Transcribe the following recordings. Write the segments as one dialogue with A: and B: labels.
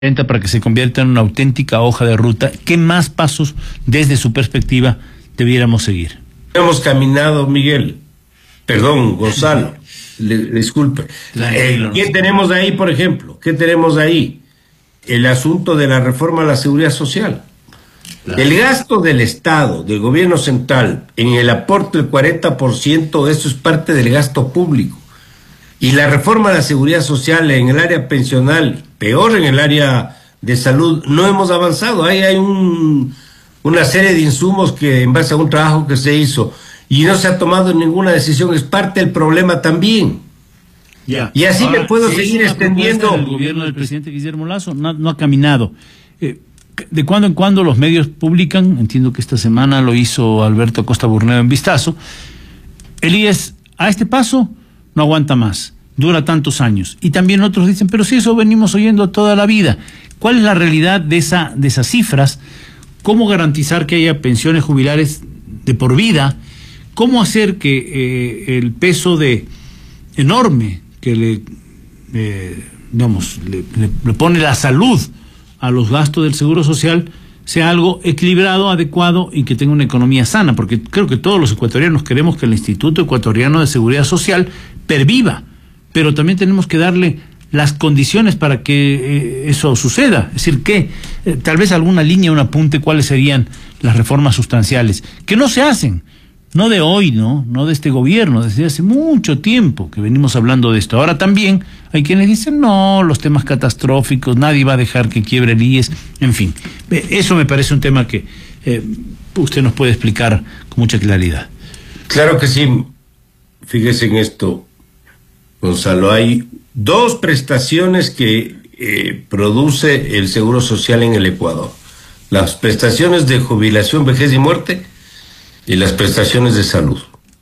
A: para que se convierta en una auténtica hoja de ruta. ¿Qué más pasos desde su perspectiva debiéramos seguir?
B: Hemos caminado, Miguel, perdón, Gonzalo, disculpe. ¿Qué tenemos ahí, por ejemplo? ¿Qué tenemos ahí? El asunto de la reforma a la seguridad social. Claro. El gasto del Estado, del gobierno central, en el aporte del 40%, eso es parte del gasto público. Y la reforma a la seguridad social en el área pensional, peor en el área de salud, no hemos avanzado. Ahí hay una serie de insumos que en base a un trabajo que se hizo y no se ha tomado ninguna decisión, es parte del problema también.
A: Ya.
B: Y así me puedo seguir extendiendo.
A: El gobierno del presidente Guillermo Lasso no ha caminado. De cuando en cuando los medios publican, entiendo que esta semana lo hizo Alberto Acosta Burneo en Vistazo, el IES a este paso no aguanta más, dura tantos años. Y también otros dicen, pero si eso venimos oyendo toda la vida. ¿Cuál es la realidad de esas cifras? ¿Cómo garantizar que haya pensiones jubilares de por vida? ¿Cómo hacer que el peso enorme que le pone la salud a los gastos del Seguro Social sea algo equilibrado, adecuado y que tenga una economía sana? Porque creo que todos los ecuatorianos queremos que el Instituto Ecuatoriano de Seguridad Social perviva, pero también tenemos que darle las condiciones para que eso suceda. Es decir, que tal vez alguna línea, un apunte, cuáles serían las reformas sustanciales, que no se hacen, no de hoy, no de este gobierno, desde hace mucho tiempo que venimos hablando de esto. Ahora también hay quienes dicen, no, los temas catastróficos, nadie va a dejar que quiebre el IES, en fin. Eso me parece un tema que usted nos puede explicar con mucha claridad.
B: Claro que sí. Fíjese en esto, Gonzalo, hay dos prestaciones que produce el Seguro Social en el Ecuador: las prestaciones de jubilación, vejez y muerte y las prestaciones de salud.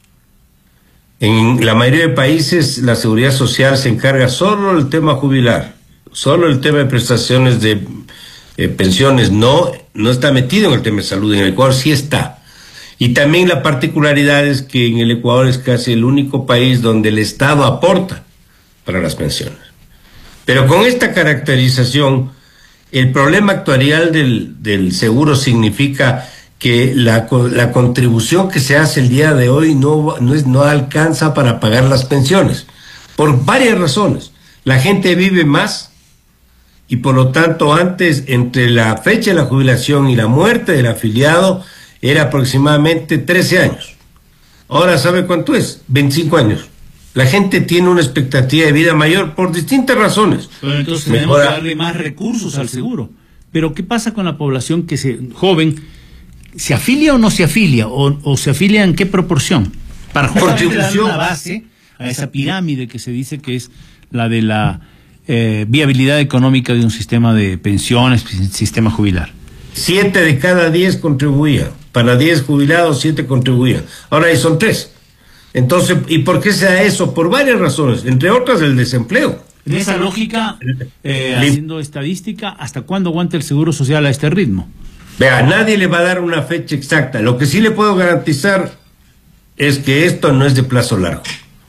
B: En la mayoría de países la seguridad social se encarga solo del tema jubilar, solo el tema de prestaciones de pensiones no está metido en el tema de salud. En el Ecuador sí está. Y también la particularidad es que en el Ecuador es casi el único país donde el Estado aporta para las pensiones. Pero con esta caracterización, el problema actuarial del seguro significa que la contribución que se hace el día de hoy no alcanza para pagar las pensiones, por varias razones. La gente vive más y por lo tanto antes, entre la fecha de la jubilación y la muerte del afiliado, era aproximadamente 13 años. Ahora, ¿sabe cuánto es? 25 años. La gente tiene una expectativa de vida mayor por distintas razones.
A: Pero entonces tenemos que darle más recursos al seguro. Pero ¿qué pasa con la población joven? ¿Se afilia o no se afilia? ¿O se afilia en qué proporción? Para justamente darle una base a esa pirámide que se dice que es la de la viabilidad económica de un sistema de pensiones, sistema jubilar.
B: 7 de cada 10 contribuían. Para 10 jubilados, 7 contribuían. Ahora ahí son 3. Entonces, ¿y por qué se da eso? Por varias razones, entre otras el desempleo.
A: En esa lógica, haciendo estadística, ¿hasta cuándo aguanta el Seguro Social a este ritmo?
B: Vea, nadie le va a dar una fecha exacta. Lo que sí le puedo garantizar es que esto no es de plazo largo.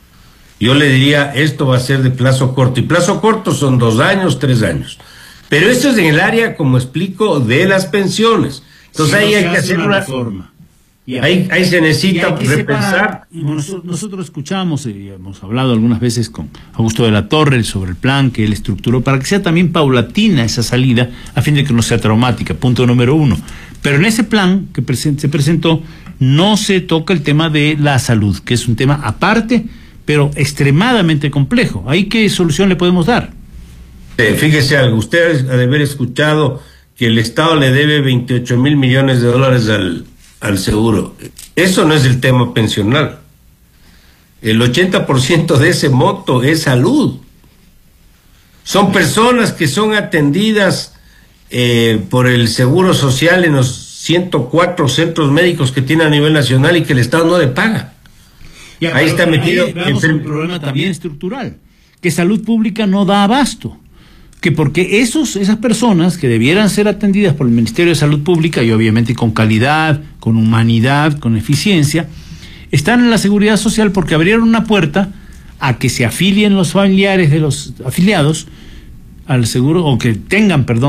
B: Yo le diría, esto va a ser de plazo corto. Y plazo corto son 2 años, 3 años. Pero esto es en el área, como explico, de las pensiones. Entonces ahí hay que hacer una reforma. Ahí se necesita repensar.
A: Nosotros escuchamos y hemos hablado algunas veces con Augusto de la Torre sobre el plan que él estructuró para que sea también paulatina esa salida, a fin de que no sea traumática, punto número 1. Pero en ese plan que se presentó no se toca el tema de la salud, que es un tema aparte, pero extremadamente complejo. ¿Ahí qué solución le podemos dar?
B: Fíjese algo, usted ha de haber escuchado que el Estado le debe 28.000 millones de dólares al seguro. Eso no es el tema pensional. El 80% de ese monto es salud. Son personas que son atendidas por el Seguro Social en los 104 centros médicos que tiene a nivel nacional y que el Estado no le paga. Ahí está metido.
A: Vemos un problema también estructural, que salud pública no da abasto. Que porque esas personas que debieran ser atendidas por el Ministerio de Salud Pública, y obviamente con calidad, con humanidad, con eficiencia, están en la Seguridad Social porque abrieron una puerta a que se afilien los familiares de los afiliados al seguro, o que tengan, perdón,